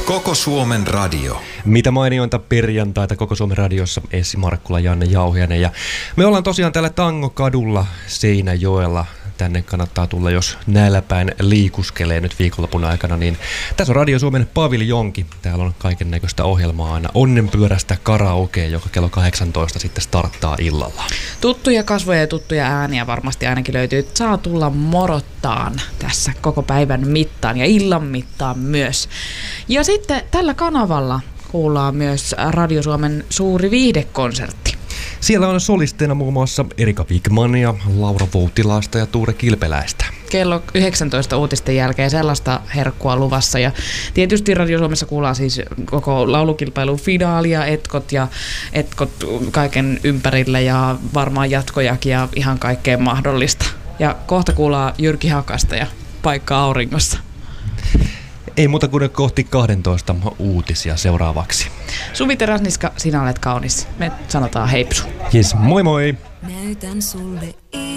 Koko Suomen radio. Mitä mainiointa perjantaita Koko Suomen radiossa, Essi Markkula, Janne Jauhiainen. Ja me ollaan tosiaan täällä Tangokadulla Seinäjoella. Tänne kannattaa tulla, jos näillä päin liikuskelee nyt viikonlopun aikana. Niin tässä on Radio Suomen paviljonki. Täällä on kaiken näköistä ohjelmaa aina. Onnenpyörästä karaoke, joka kello 18 sitten starttaa illalla. Tuttuja kasvoja ja tuttuja ääniä varmasti ainakin löytyy. Saa tulla morottaan tässä koko päivän mittaan ja illan mittaan myös. Ja sitten tällä kanavalla kuullaan myös Radio Suomen suuri viihdekonsertti. Siellä on solisteina muun muassa Erika Wigmania, Laura Voutilaista ja Tuure Kilpeläistä. Kello 19 uutisten jälkeen sellaista herkkua luvassa. Ja tietysti Radio Suomessa kuullaan siis koko laulukilpailun finaalia, etkot kaiken ympärillä ja varmaan jatkojakin ja ihan kaikkea mahdollista. Ja kohta kuullaan Jyrki Hakasta ja Paikka auringossa. Ei muuta kuin kohti 12 uutisia seuraavaksi. Suvi Teräsniska, sinä olet kaunis. Me sanotaan heipsu. Jes, moi moi! Näytän sulle